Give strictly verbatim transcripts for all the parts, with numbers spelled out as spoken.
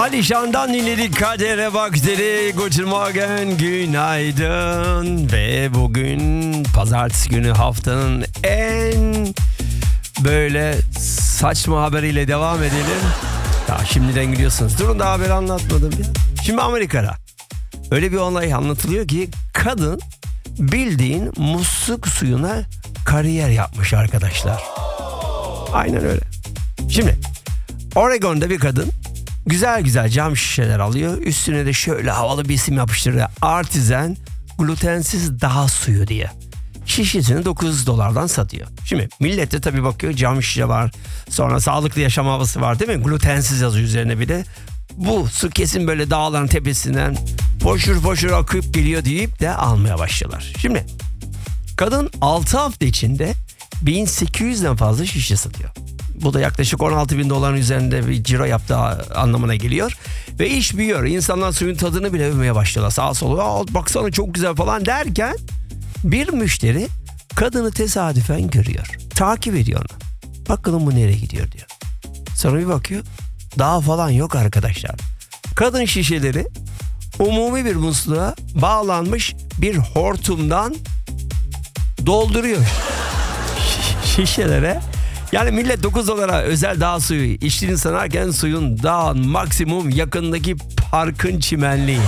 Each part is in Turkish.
Alişan'dan dinledik Kadere Bak dedi. Guten Morgen, günaydın. Ve bugün pazartesi günü haftanın en böyle saçma haberiyle devam edelim. Ya şimdiden gülüyorsunuz. Durun da haberi anlatmadım ya. Şimdi Amerika'da öyle bir olay anlatılıyor ki kadın bildiğin musluk suyuna kariyer yapmış arkadaşlar. Aynen öyle. Şimdi Oregon'da bir kadın güzel güzel cam şişeler alıyor. Üstüne de şöyle havalı bir isim yapıştırıyor. Artisan glutensiz daha suyu diye. Şişesini dokuz dolardan satıyor. Şimdi millet de tabii bakıyor, cam şişe var. Sonra sağlıklı yaşam havası var değil mi? Glutensiz yazıyor üzerine bir de. Bu su kesin böyle dağların tepesinden foşur foşur akıp geliyor deyip de almaya başlıyorlar. Şimdi kadın altı hafta içinde bin sekiz yüzden fazla şişe satıyor. Bu da yaklaşık on altı bin doların üzerinde bir ciro yaptığı anlamına geliyor. Ve iş büyüyor. İnsanlar suyun tadını bile övmeye başlıyorlar. Sağa sola, baksana çok güzel falan derken bir müşteri kadını tesadüfen görüyor. Takip ediyor onu. Bakalım bu nereye gidiyor diyor. Sonra bir bakıyor. Daha falan yok arkadaşlar. Kadın şişeleri umumi bir musluğa bağlanmış bir hortumdan dolduruyor. Şişelere. Yani millet dokuz dolara özel dağ suyu içtiğini sanarken suyun dağın maksimum yakındaki parkın çimenliği.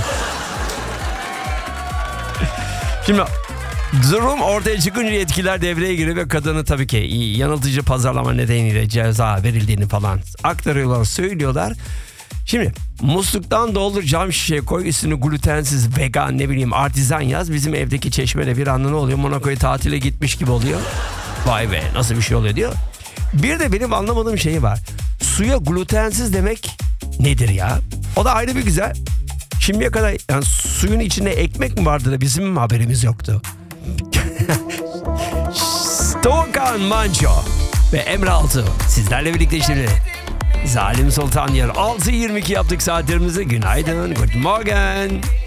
Şimdi durum ortaya çıkınca yetkililer devreye giriyor ve kadını tabii ki yanıltıcı pazarlama nedeniyle ceza verildiğini falan aktarıyorlar, söylüyorlar. Şimdi musluktan doldur, cam şişeye koy, üstünü glutensiz, vegan, ne bileyim artizan yaz. Bizim evdeki çeşmede bir anda ne oluyor? Monaco'ya tatile gitmiş gibi oluyor. Vay be, nasıl bir şey oluyor diyor. Bir de benim anlamadığım şey var. Suya glutensiz demek nedir ya? O da ayrı bir güzel. Şimdiye kadar yani suyun içinde ekmek mi vardı da bizim mi haberimiz yoktu? Stokan Manço ve Emre Altuğ sizlerle birlikte şimdi. Zalim Sultan yer altı yirmi iki yaptık saatlerimizi. Günaydın, good morning.